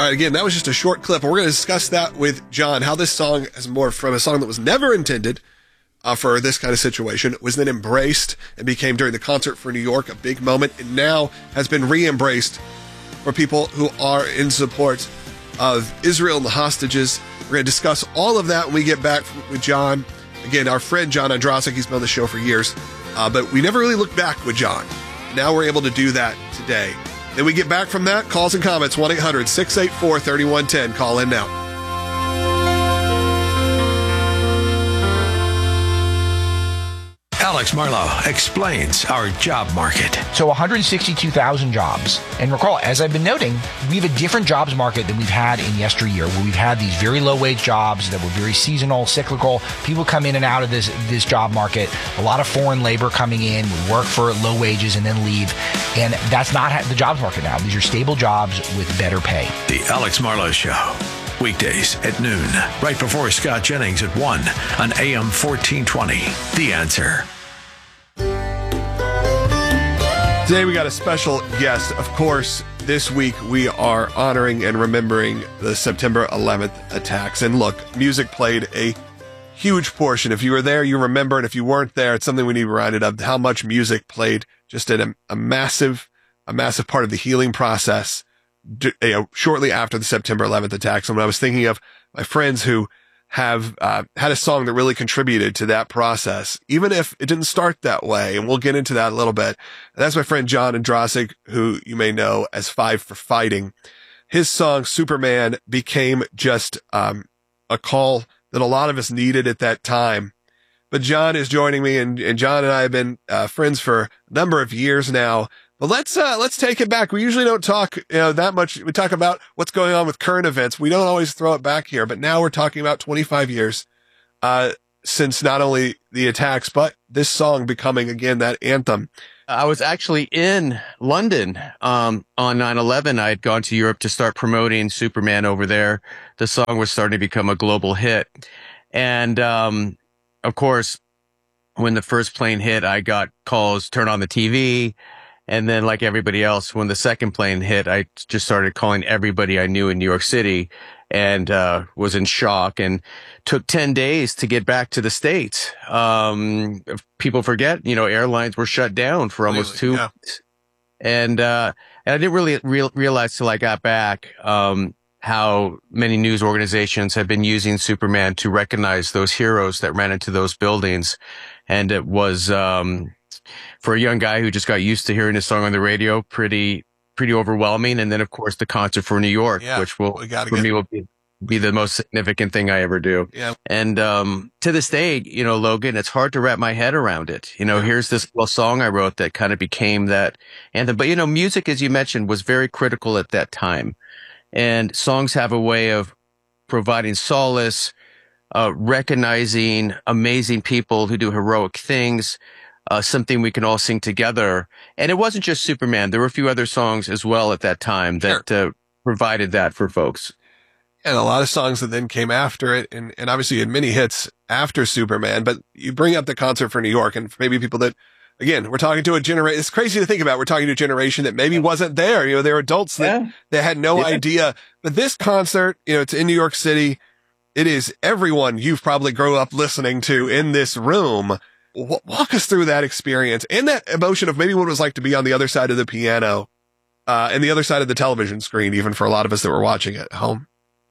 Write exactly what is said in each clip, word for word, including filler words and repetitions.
right, again, that was just a short clip. We're going to discuss that with John, how this song has morphed from a song that was never intended uh, for this kind of situation, was then embraced and became, during the concert for New York, a big moment, and now has been re-embraced for people who are in support of Israel and the hostages. We're going to discuss all of that when we get back with John. Again, our friend John Ondrasik, he's been on the show for years, uh, but we never really looked back with John. Now we're able to do that today. Then we get back from that, calls and comments, one eight hundred six eight four three one one zero. Call in now. Alex Marlow explains our job market. So one hundred sixty-two thousand jobs. And recall, as I've been noting, we have a different jobs market than we've had in yesteryear, where we've had these very low-wage jobs that were very seasonal, cyclical. People come in and out of this, this job market. A lot of foreign labor coming in, work for low wages and then leave. And that's not the jobs market now. These are stable jobs with better pay. The Alex Marlow Show. Weekdays at noon, right before Scott Jennings at one on A M fourteen twenty. The Answer. Today we got a special guest. Of course, this week we are honoring and remembering the September eleventh attacks. And look, music played a huge portion. If you were there, you remember. And if you weren't there, it's something we need reminded of, how much music played just in a, a massive, a massive part of the healing process d- you know, shortly after the September eleventh attacks. And when I was thinking of my friends who have uh, had a song that really contributed to that process, even if it didn't start that way. And we'll get into that a little bit. And that's my friend John Ondrasik, who you may know as Five for Fighting. His song Superman became just um, a call that a lot of us needed at that time. But John is joining me, and, and John and I have been uh, friends for a number of years now. But let's uh, let's take it back. We usually don't talk, you know, that much. We talk about what's going on with current events. We don't always throw it back here. But now we're talking about twenty-five years uh, since not only the attacks, but this song becoming again that anthem. I was actually in London um, on nine eleven. I had gone to Europe to start promoting Superman over there. The song was starting to become a global hit, and um, of course, when the first plane hit, I got calls, turn on the T V. And then, like everybody else, when the second plane hit, I just started calling everybody I knew in New York City, and uh was in shock, and took ten days to get back to the States. Um people forget, you know, airlines were shut down for almost two yeah. weeks. And uh and I didn't really re- realize till I got back um how many news organizations have been using Superman to recognize those heroes that ran into those buildings. And it was um for a young guy who just got used to hearing his song on the radio, pretty, pretty overwhelming. And then, of course, the concert for New York, yeah, which will, for me, will be, be the most significant thing I ever do. Yeah. And, um, to this day, you know, Logan, it's hard to wrap my head around it. You know, yeah. Here's this little song I wrote that kind of became that anthem. But, you know, music, as you mentioned, was very critical at that time. And songs have a way of providing solace, uh, recognizing amazing people who do heroic things. Uh, something we can all sing together. And it wasn't just Superman. There were a few other songs as well at that time that sure. uh, provided that for folks. And a lot of songs that then came after it. And, and obviously you had many hits after Superman, but you bring up the concert for New York, and for maybe people that, again, we're talking to a generation. It's crazy to think about. We're talking to a generation that maybe wasn't there. You know, they were adults that Yeah. they had no Yeah. idea. But this concert, you know, it's in New York City. It is everyone you've probably grew up listening to in this room. Walk us through that experience and that emotion of maybe what it was like to be on the other side of the piano, uh, and the other side of the television screen, even for a lot of us that were watching at home.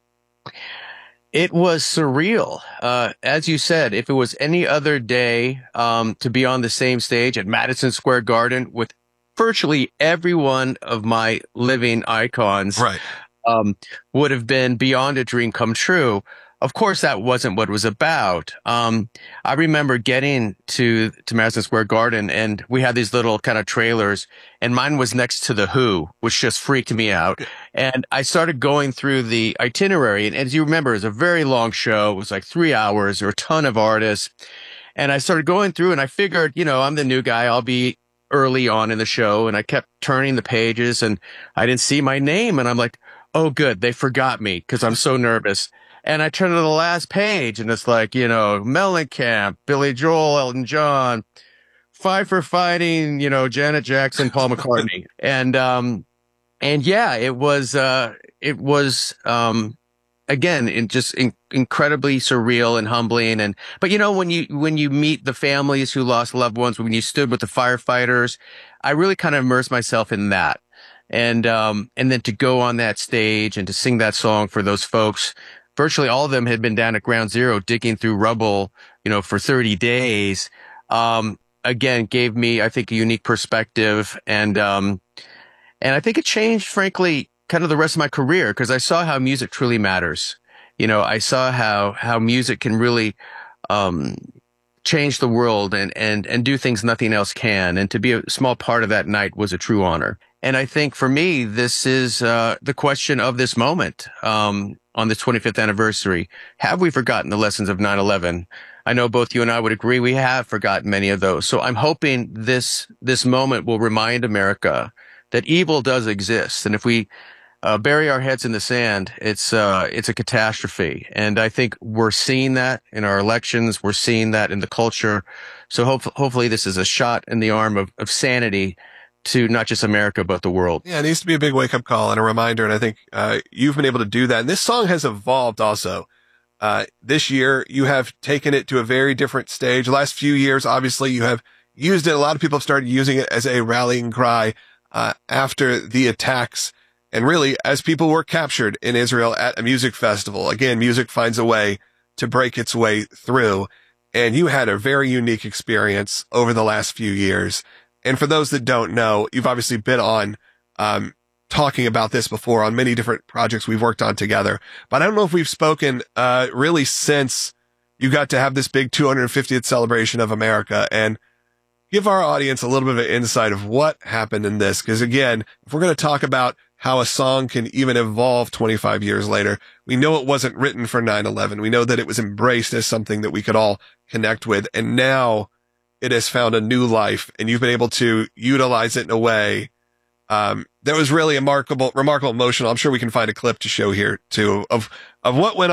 It was surreal. Uh, as you said, if it was any other day, um, to be on the same stage at Madison Square Garden with virtually every one of my living icons, Right. um, would have been beyond a dream come true. Of course, that wasn't what it was about. Um, I remember getting to, to Madison Square Garden, and we had these little kind of trailers, and mine was next to The Who, which just freaked me out. And I started going through the itinerary, and as you remember, it was a very long show. It was like three hours. There were a ton of artists. And I started going through, and I figured, you know, I'm the new guy. I'll be early on in the show. And I kept turning the pages, and I didn't see my name. And I'm like, oh, good. They forgot me because I'm so nervous. And I turn to the last page, and it's like, you know, Mellencamp, Billy Joel, Elton John, Five for Fighting, you know, Janet Jackson, Paul McCartney. And um and yeah, it was, uh, it was, um, again, in just in, incredibly surreal and humbling. And, but you know, when you, when you meet the families who lost loved ones, when you stood with the firefighters, I really kind of immersed myself in that. And, um, and then to go on that stage and to sing that song for those folks, virtually all of them had been down at ground zero digging through rubble, you know, for thirty days. Um, again, gave me, I think, a unique perspective. And, um, and I think it changed, frankly, kind of the rest of my career, because I saw how music truly matters. You know, I saw how, how music can really, um, change the world and, and, and do things nothing else can. And to be a small part of that night was a true honor. And I think for me, this is, uh, the question of this moment, um, on the twenty-fifth anniversary. Have we forgotten the lessons of nine eleven? I know both you and I would agree we have forgotten many of those. So I'm hoping this, this moment will remind America that evil does exist. And if we, Uh, bury our heads in the sand, it's, uh, it's a catastrophe. And I think we're seeing that in our elections. We're seeing that in the culture. So hope, hopefully this is a shot in the arm of, of sanity to not just America, but the world. Yeah, it needs to be a big wake up call and a reminder. And I think, uh, you've been able to do that. And this song has evolved also. Uh, this year you have taken it to a very different stage. The last few years, obviously you have used it. A lot of people have started using it as a rallying cry, uh, after the attacks. And really, as people were captured in Israel at a music festival, again, music finds a way to break its way through. And you had a very unique experience over the last few years. And for those that don't know, you've obviously been on, um, talking about this before on many different projects we've worked on together. But I don't know if we've spoken, uh, really since you got to have this big two hundred fiftieth celebration of America, and give our audience a little bit of an insight of what happened in this. Because again, if we're going to talk about how a song can even evolve twenty-five years later, we know it wasn't written for nine eleven. We know that it was embraced as something that we could all connect with. And now it has found a new life, and you've been able to utilize it in a way, um, that was really remarkable, remarkable, emotional. I'm sure we can find a clip to show here too of, of what went on.